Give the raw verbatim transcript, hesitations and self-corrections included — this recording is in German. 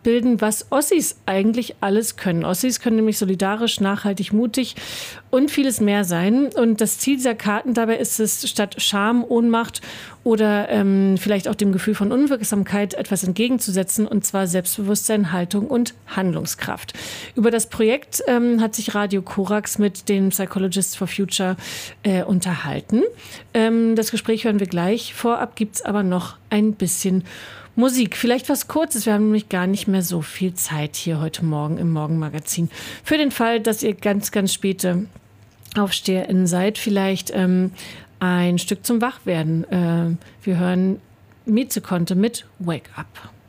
abbilden, was Ossis eigentlich alles können. Ossis können nämlich solidarisch, nachhaltig, mutig und vieles mehr sein. Und das Ziel dieser Karten dabei ist es, statt Scham, Ohnmacht oder ähm, vielleicht auch dem Gefühl von Unwirksamkeit etwas entgegenzusetzen, und zwar Selbstbewusstsein, Haltung und Handlungskraft. Über das Projekt ähm, hat sich Radio Korax mit den Psychologists for Future äh, unterhalten. Ähm, das Gespräch hören wir gleich. Vorab gibt es aber noch ein bisschen Musik. Vielleicht was Kurzes. Wir haben nämlich gar nicht mehr so viel Zeit hier heute Morgen im Morgenmagazin. Für den Fall, dass ihr ganz, ganz späte AufsteherInnen seid, vielleicht ähm, ein Stück zum Wachwerden. Äh, wir hören Mieze Konte mit Wake Up.